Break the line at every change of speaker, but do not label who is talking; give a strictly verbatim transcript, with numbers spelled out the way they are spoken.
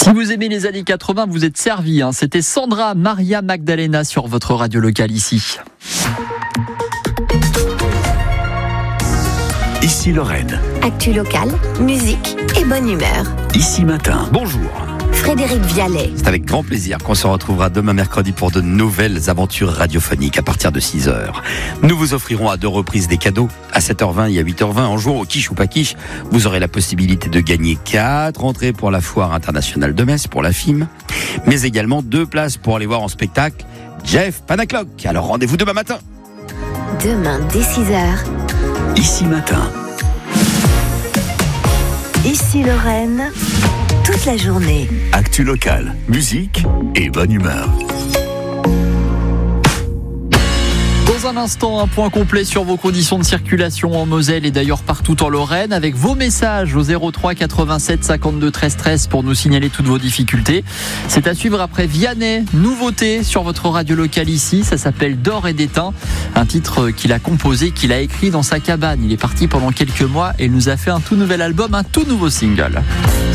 Si vous aimez les années quatre-vingts, vous êtes servi. Hein. C'était Sandra Maria Magdalena sur votre radio locale ici.
Ici Lorraine.
Actu locale, musique et bonne humeur.
Ici Matin.
Bonjour.
Frédéric Vialet.
C'est avec grand plaisir qu'on se retrouvera demain mercredi pour de nouvelles aventures radiophoniques à partir de six heures. Nous vous offrirons à deux reprises des cadeaux. À sept heures vingt et à huit heures vingt, en jouant au quiche ou pas quiche, vous aurez la possibilité de gagner quatre entrées pour la Foire internationale de Metz, pour la F I M, mais également deux places pour aller voir en spectacle Jeff Panaclock. Alors rendez-vous demain matin.
Demain dès six heures.
Ici Matin.
Ici Lorraine. Toute la journée.
Actu locale, musique et bonne humeur.
Dans un instant, un point complet sur vos conditions de circulation en Moselle et d'ailleurs partout en Lorraine, avec vos messages au zéro trois quatre-vingt-sept cinquante-deux treize treize pour nous signaler toutes vos difficultés. C'est à suivre après Vianney, nouveauté sur votre radio locale ici. Ça s'appelle D'or et d'étain, un titre qu'il a composé, qu'il a écrit dans sa cabane. Il est parti pendant quelques mois et il nous a fait un tout nouvel album, un tout nouveau single.